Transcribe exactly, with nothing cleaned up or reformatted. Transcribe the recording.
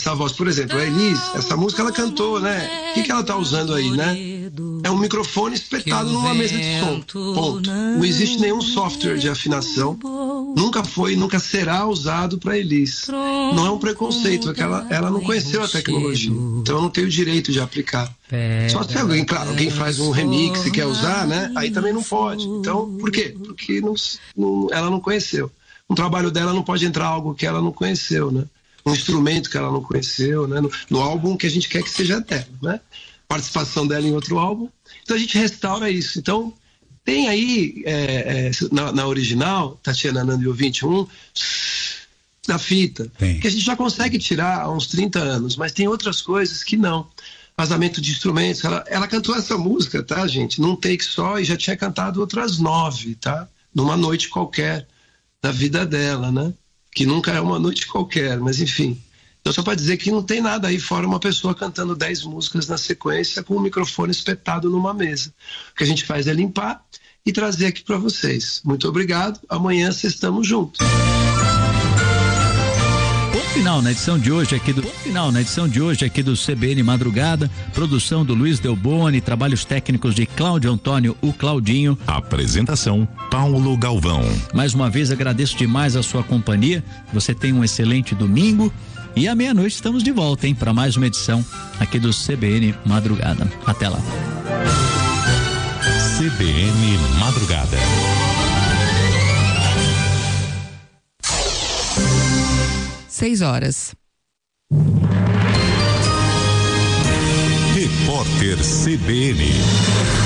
essa voz. Por exemplo, a Elis, essa música ela cantou, né? O que, que ela tá usando aí, né? É um microfone espetado numa mesa de som. Ponto. Não existe nenhum software de afinação. Nunca foi, nunca será usado para Elis. Não é um preconceito, é que ela, ela não conheceu a tecnologia. Então eu não tenho o direito de aplicar. Só se alguém, claro, alguém faz um remix e quer usar, né? Aí também não pode. Então, por quê? Porque não, não, ela não conheceu. No trabalho dela não pode entrar algo que ela não conheceu, né? Um instrumento que ela não conheceu, né? No, no álbum que a gente quer que seja dela, né? Participação dela em outro álbum. Então a gente restaura isso. Então tem aí é, é, na, na original, Tatiana Nando e o vinte e um, na fita, tem. Que a gente já consegue tirar há uns trinta anos, mas tem outras coisas que não. Vazamento de instrumentos. Ela, ela cantou essa música, tá, gente? Num take só e já tinha cantado outras nove, tá? Numa noite qualquer da vida dela, né? Que nunca é uma noite qualquer, mas enfim. Então, só para dizer que não tem nada aí fora uma pessoa cantando dez músicas na sequência com o microfone espetado numa mesa. O que a gente faz é limpar e trazer aqui para vocês. Muito obrigado. Amanhã vocês estamos juntos. Ponto final na edição de hoje aqui do ponto final na edição de hoje aqui do C B N Madrugada, produção do Luiz Delboni, trabalhos técnicos de Cláudio Antônio, o Claudinho. Apresentação Paulo Galvão. Mais uma vez agradeço demais a sua companhia. Você tem um excelente domingo. E à meia-noite estamos de volta, hein, para mais uma edição aqui do C B N Madrugada. Até lá. C B N Madrugada. Seis horas. Repórter C B N.